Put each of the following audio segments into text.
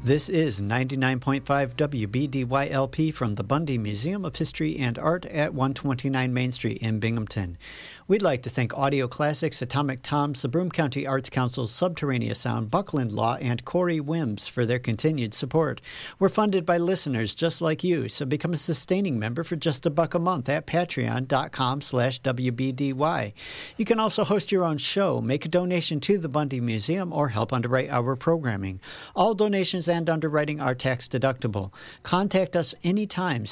This is 99.5 WBDYLP from the Bundy Museum of History and Art at 129 Main Street in Binghamton. We'd like to thank Audio Classics, Atomic Toms, the Broome County Arts Council's Subterraneous Sound, Buckland Law, and Corey Wims for their continued support. We're funded by listeners just like you, so become a sustaining member for just $1 a month at patreon.com/WBDY. You can also host your own show, make a donation to the Bundy Museum, or help underwrite our programming. All donations and underwriting are tax deductible. Contact us anytime,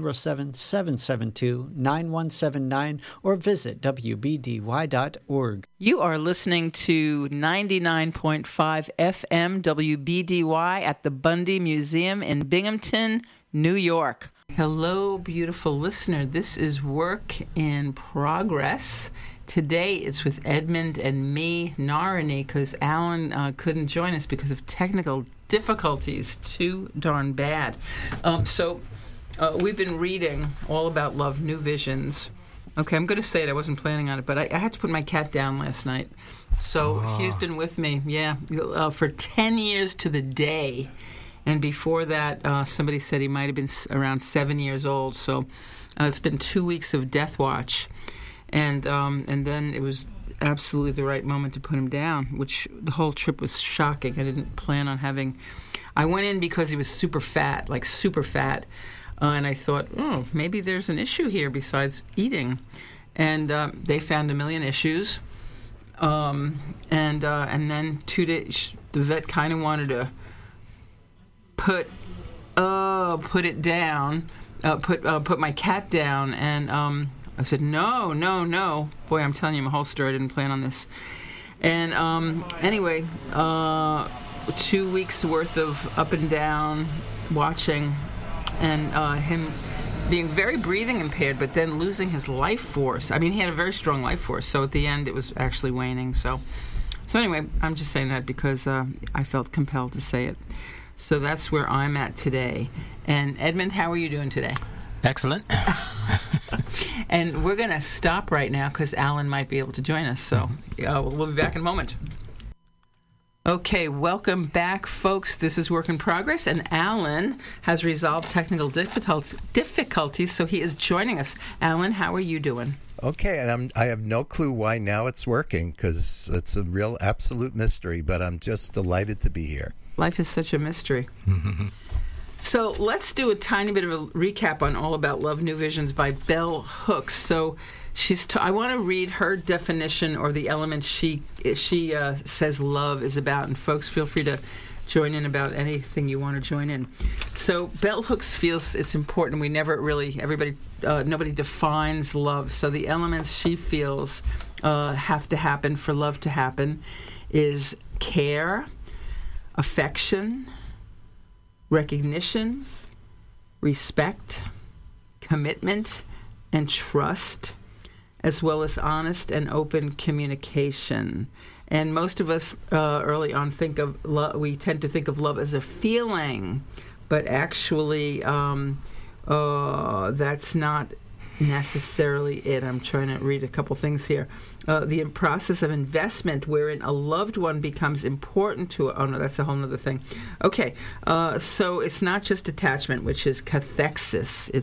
607-772-9179, or visit WBDY.org. You are listening to 99.5 FM WBDY at the Bundy Museum in Binghamton, New York. Hello, beautiful listener. This is Work in Progress. Today it's with Edmund and me, Narani, because Alan couldn't join us because of technical difficulties. Too darn bad. So we've been reading all about love, New Visions. Okay, I'm going to say it. I wasn't planning on it, but I had to put my cat down last night. So he's been with me, for 10 years to the day. And before that, somebody said he might have been around 7 years old. So it's been 2 weeks of death watch. And then it was absolutely the right moment to put him down, which the whole trip was shocking. I didn't plan on having... I went in because he was super fat, like super fat. And I thought, maybe there's an issue here besides eating. And they found a million issues. And then 2 days, the vet kind of wanted to put it down, put my cat down. And I said, no. Boy, I'm telling you my whole story. I didn't plan on this. And anyway, 2 weeks worth of up and down watching. And him being very breathing impaired, but then losing his life force. I mean, he had a very strong life force, so at the end it was actually waning. So anyway, I'm just saying that because I felt compelled to say it. So that's where I'm at today. And Edmund, how are you doing today? Excellent. And we're going to stop right now because Alan might be able to join us. So we'll be back in a moment. Okay, welcome back, folks. This is Work in Progress, and Alan has resolved technical difficulties, so he is joining us. Alan, how are you doing? Okay, and I have no clue why now it's working, because it's a real absolute mystery, but I'm just delighted to be here. Life is such a mystery. So let's do a tiny bit of a recap on All About Love, New Visions by Bell Hooks. So I want to read her definition, or the elements she says love is about. And folks, feel free to join in about anything you want to join in. So Bell Hooks feels it's important. We never really, nobody defines love. So the elements she feels have to happen for love to happen is care, affection, recognition, respect, commitment, and trust, as well as honest and open communication. And most of us early on think of love, we tend to think of love as a feeling, but actually that's not necessarily it. I'm trying to read a couple things here. The process of investment wherein a loved one becomes important to it. Oh, no, that's a whole other thing. Okay, so it's not just attachment, which is cathexis.